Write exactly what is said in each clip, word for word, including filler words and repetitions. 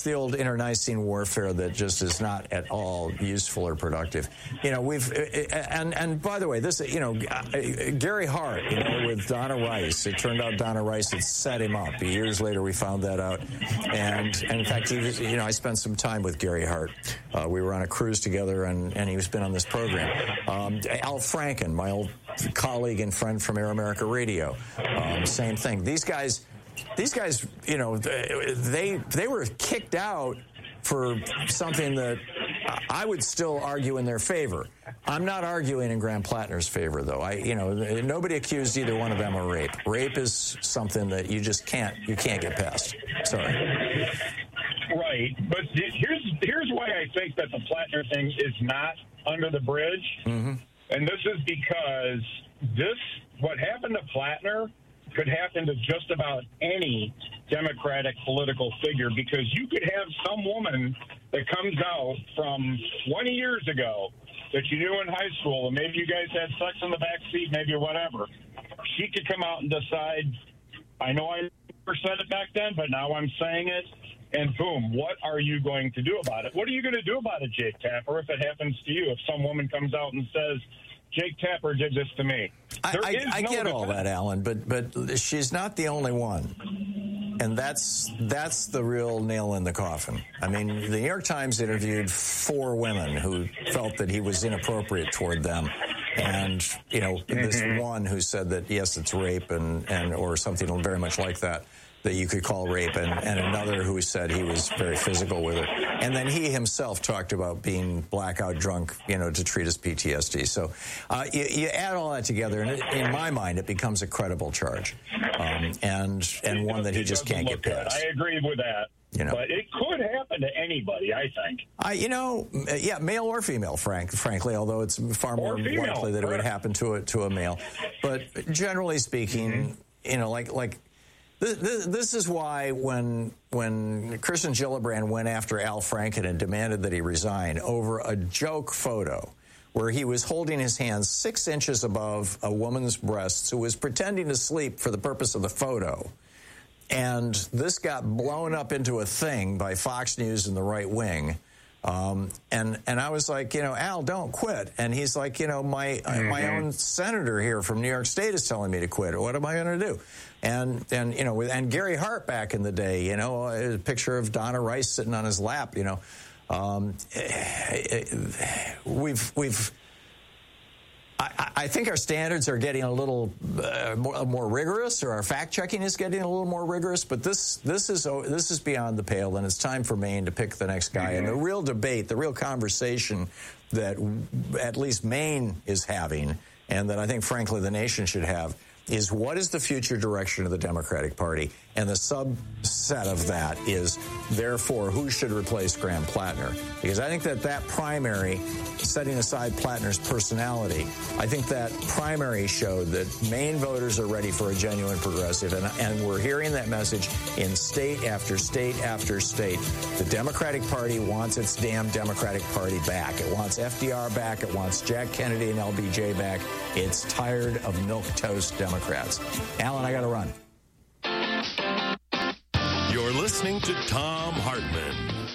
that's the old internecine warfare that just is not at all useful or productive. You know, we've and and by the way, this you know Gary Hart, you know, with Donna Rice. It turned out Donna Rice had set him up. Years later, we found that out, and, and in fact, he was, you know, I spent some time with Gary Hart. Uh, we were on a cruise together, and and he's been on this program. Um, Al Franken, my old colleague and friend from Air America Radio, um, same thing. These guys. These guys, you know, they they were kicked out for something that I would still argue in their favor. I'm not arguing in Graham Plattner's favor, though. I, you know, nobody accused either one of them of rape. Rape is something that you just can't you can't get past. Sorry. Right, but here's here's why I think that the Plattner thing is not under the bridge, mm-hmm. and this is because this what happened to Plattner could happen to just about any Democratic political figure, because you could have some woman that comes out from twenty years ago that you knew in high school, and maybe you guys had sex in the back seat, maybe or whatever. She could come out and decide, I know I never said it back then, but now I'm saying it, and boom, what are you going to do about it? What are you going to do about it, Jake Tapper, if it happens to you? If some woman comes out and says, Jake Tapper did this to me. I, I, I no get all that, Alan, but but she's not the only one. And that's that's the real nail in the coffin. I mean, the New York Times interviewed four women who felt that he was inappropriate toward them. And, you know, mm-hmm. this one who said that, yes, it's rape and, and or something very much like that, that you could call rape, and, and another who said he was very physical with it. And then he himself talked about being blackout drunk, you know, to treat his P T S D. So uh, you, you add all that together, and it, in my mind, it becomes a credible charge, um, and and one that he just can't get past. I agree with that. You know, but it could happen to anybody, I think. I, you know, yeah, male or female, frank, frankly, although it's far more likely that it would happen to a, to a male. But generally speaking, mm-hmm. you know, like like. This, this is why when when Kirsten Gillibrand went after Al Franken and demanded that he resign over a joke photo where he was holding his hands six inches above a woman's breasts who was pretending to sleep for the purpose of the photo, and this got blown up into a thing by Fox News and the right wing. Um, and, and I was like, you know, Al, don't quit. And he's like, you know, my, mm-hmm. my own senator here from New York State is telling me to quit. What am I going to do? And, and, you know, and Gary Hart back in the day, you know, a picture of Donna Rice sitting on his lap, you know, um, we've, we've, I, I think our standards are getting a little uh, more, more rigorous, or our fact-checking is getting a little more rigorous. But this this is this is beyond the pale, and it's time for Maine to pick the next guy. Mm-hmm. And the real debate, the real conversation that at least Maine is having, and that I think, frankly, the nation should have, is what is the future direction of the Democratic Party? And the subset of that is, therefore, who should replace Graham Plattner? Because I think that that primary, setting aside Plattner's personality, I think that primary showed that Maine voters are ready for a genuine progressive. And, and we're hearing that message in state after state after state. The Democratic Party wants its damn Democratic Party back. It wants F D R back. It wants Jack Kennedy and L B J back. It's tired of milquetoast Democrats. Alan, I got to run. You're listening to Thom Hartmann.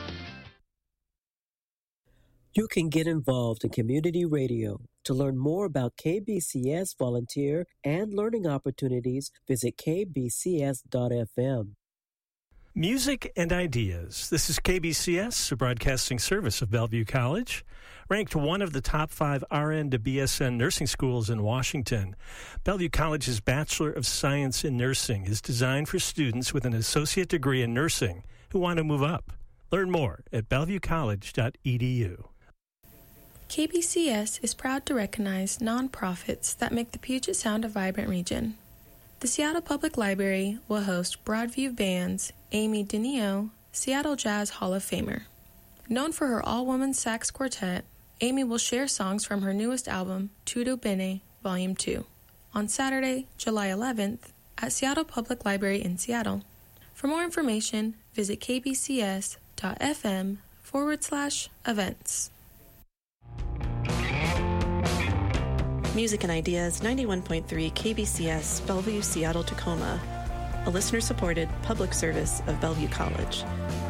You can get involved in community radio. To learn more about K B C S volunteer and learning opportunities, visit k b c s dot f m. Music and Ideas. This is K B C S, a broadcasting service of Bellevue College, ranked one of the top five R N to B S N nursing schools in Washington. Bellevue College's Bachelor of Science in Nursing is designed for students with an associate degree in nursing who want to move up. Learn more at bellevue college dot e d u. K B C S is proud to recognize nonprofits that make the Puget Sound a vibrant region. The Seattle Public Library will host Broadview Band's Amy DeNeo, Seattle Jazz Hall of Famer. Known for her all-woman sax quartet, Amy will share songs from her newest album, Tutto Bene, Volume two, on Saturday, July eleventh, at Seattle Public Library in Seattle. For more information, visit kbcs.fm forward slash events. Music and Ideas, ninety-one point three K B C S, Bellevue, Seattle, Tacoma. A listener-supported public service of Bellevue College.